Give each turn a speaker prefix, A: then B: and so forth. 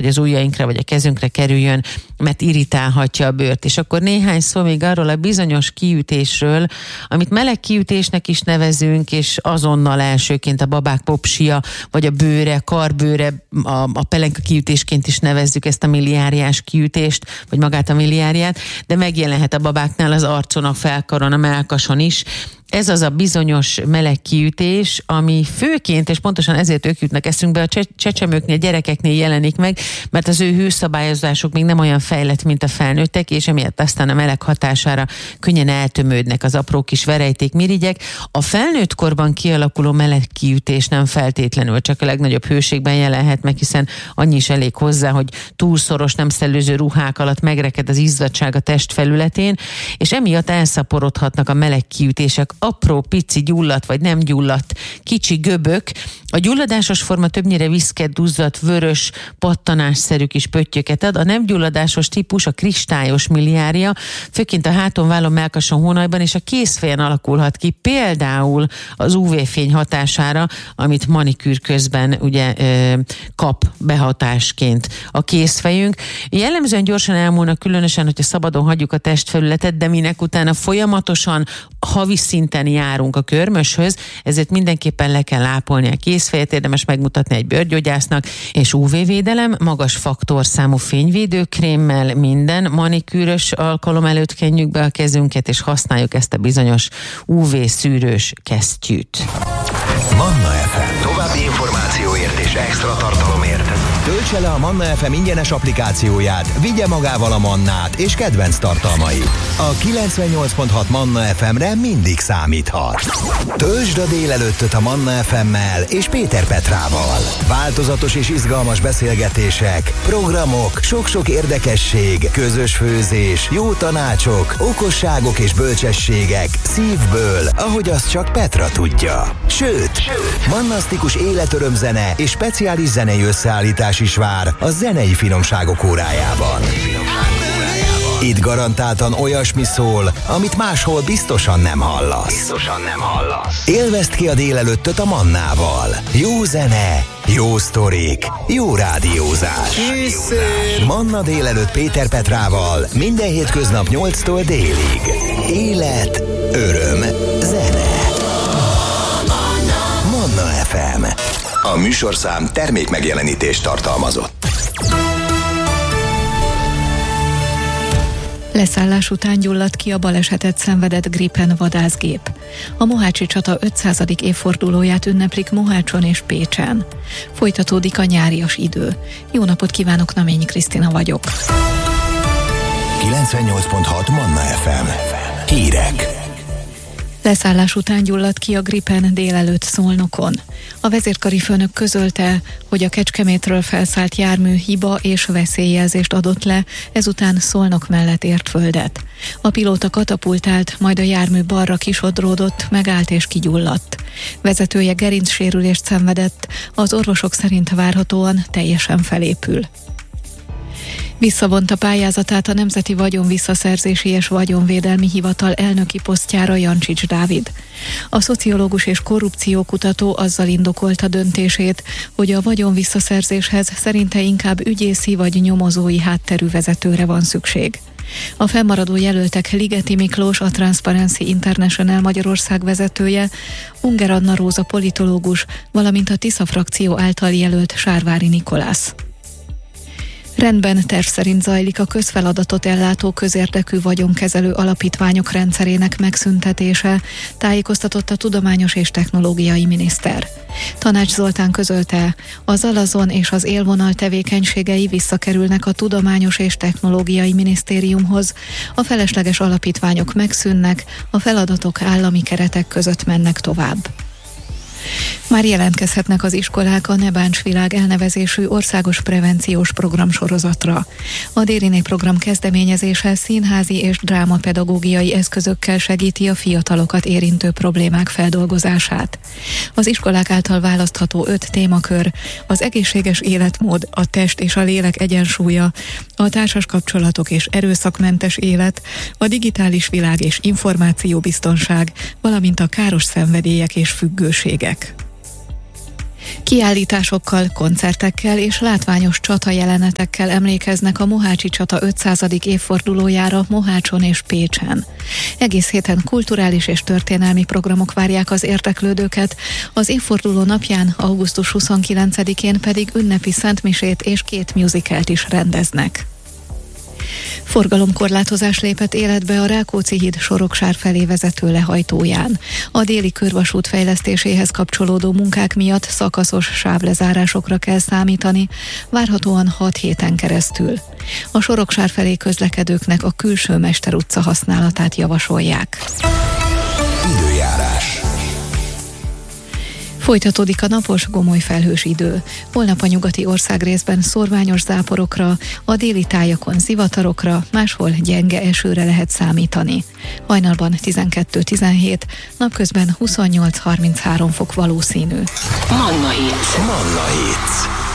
A: hogy az ujjainkra vagy a kezünkre kerüljön, mert irritálhatja a bőrt. És akkor néhány szó még arról a bizonyos kiütésről, amit meleg kiütésnek is nevezünk, és azonnal elsőként a babák popsia, vagy a bőre, karbőre, a pelenka kiütésként is nevezzük ezt a milliáriás kiütést, vagy magát a milliáriát, de megjelenhet a babáknál az arcon, a felkaron, a mellkason is. Ez az a bizonyos meleg kiütés, ami főként, és pontosan ezért ők jutnak eszünkbe, a csecsemőknél, gyerekeknél jelenik meg, mert az ő hőszabályozásuk még nem olyan fejlett, mint a felnőttek, és emiatt aztán a meleg hatására könnyen eltömődnek az apró kis verejtékmirigyek. A felnőtt korban kialakuló meleg kiütés nem feltétlenül csak a legnagyobb hőségben jelenhet meg, hiszen annyi is elég hozzá, hogy túlszoros, nem szellőző ruhák alatt megreked az izzadtság a test felületén, és emiatt elszaporodhatnak a meleg kiütések, apró, pici gyulladt vagy nem gyulladt kicsi göbök. A gyulladásos forma többnyire viszket, duzzadt, vörös, pattanásszerű kis pöttyöket ad. A nem gyulladásos típus a kristályos milliária, főként a háton, vállon, mellkason, hónajban és a kézfejen alakulhat ki, például az UV-fény hatására, amit manikűr közben ugye kap behatásként a kézfejünk. Jellemzően gyorsan elmúlnak, különösen, hogyha szabadon hagyjuk a testfelületet, de minek utána folyamatosan havi szinten járunk a körmöshöz, ezért mindenképpen le kell ápolni a kézfejet, érdemes megmutatni egy bőrgyógyásznak, és UV-védelem, magas faktorszámú fényvédőkrémmel minden manikűrös alkalom előtt kenjük be a kezünket, és használjuk ezt a bizonyos UV-szűrős kesztyűt.
B: Manna FM. További információért és extra tartalomért töltse le a Manna FM ingyenes applikációját, vigye magával a Mannát és kedvenc tartalmait. A 98.6 Manna FM-re mindig számíthat. Töltsd a délelőttöt a Manna FM-mel és Péter Petrával. Változatos és izgalmas beszélgetések, programok, sok-sok érdekesség, közös főzés, jó tanácsok, okosságok és bölcsességek szívből, ahogy azt csak Petra tudja. Sőt, mannasztikus életörömzene és speciális zenei összeállítás is vár a zenei finomságok órájában. Itt garantáltan olyasmi szól, amit máshol biztosan nem hallasz. Élvezd ki a délelőttöt a Mannával. Jó zene, jó sztorik, jó rádiózás. Manna délelőtt Péter Petrával minden hétköznap 8-tól délig. Élet, öröm, zene. Manna FM. A műsorszám termékmegjelenítést tartalmazott.
C: Leszállás után gyulladt ki a balesetet szenvedett Gripen vadászgép. A Mohácsi csata 500. évfordulóját ünneplik Mohácson és Pécsen. Folytatódik a nyárias idő. Jó napot kívánok, Naményi Krisztina vagyok.
B: 98.6 Manna FM. Hírek.
C: Leszállás után gyulladt ki a Gripen délelőtt Szolnokon. A vezérkari főnök közölte, hogy a Kecskemétről felszállt jármű hiba és veszélyjelzést adott le, ezután Szolnok mellett ért földet. A pilóta katapultált, majd a jármű balra kisodródott, megállt és kigyulladt. Vezetője gerincsérülést szenvedett, az orvosok szerint várhatóan teljesen felépül. Visszavonta pályázatát a Nemzeti Vagyonvisszaszerzési és Vagyonvédelmi Hivatal elnöki posztjára Jancsics Dávid. A szociológus és korrupciókutató azzal indokolta döntését, hogy a vagyonvisszaszerzéshez szerinte inkább ügyészi vagy nyomozói hátterű vezetőre van szükség. A fennmaradó jelöltek Ligeti Miklós, a Transparency International Magyarország vezetője, Unger Anna Róza politológus, valamint a Tisza frakció által jelölt Sárvári Nikolász. Rendben, terv szerint zajlik a közfeladatot ellátó közérdekű vagyonkezelő alapítványok rendszerének megszüntetése, tájékoztatott a Tudományos és Technológiai Miniszter. Tanács Zoltán közölte, az Alazon és az élvonal tevékenységei visszakerülnek a Tudományos és Technológiai Minisztériumhoz, a felesleges alapítványok megszűnnek, a feladatok állami keretek között mennek tovább. Már jelentkezhetnek az iskolák a Ne Bánts Világ elnevezésű országos prevenciós programsorozatra. A Dériné program kezdeményezése színházi és drámapedagógiai eszközökkel segíti a fiatalokat érintő problémák feldolgozását. Az iskolák által választható 5 témakör: az egészséges életmód, a test és a lélek egyensúlya, a társas kapcsolatok és erőszakmentes élet, a digitális világ és információbiztonság, valamint a káros szenvedélyek és függőségek. Kiállításokkal, koncertekkel és látványos csatajelenetekkel emlékeznek a Mohácsi csata 500. évfordulójára Mohácson és Pécsen. Egész héten kulturális és történelmi programok várják az érdeklődőket, az évforduló napján, augusztus 29-én pedig ünnepi szentmisét és 2 musicalt is rendeznek. Forgalomkorlátozás lépett életbe a Rákóczi híd Soroksár felé vezető lehajtóján. A déli körvasút fejlesztéséhez kapcsolódó munkák miatt szakaszos sávlezárásokra kell számítani, várhatóan 6 héten keresztül. A Soroksár felé közlekedőknek a külső Mester utca használatát javasolják.
B: Időjárás.
C: Folytatódik a napos, gomoly felhős idő. Holnap a nyugati országrészben szórványos záporokra, a déli tájakon zivatarokra, máshol gyenge esőre lehet számítani. Hajnalban 12-17, napközben 28-33 fok valószínű.
B: Manna Hits.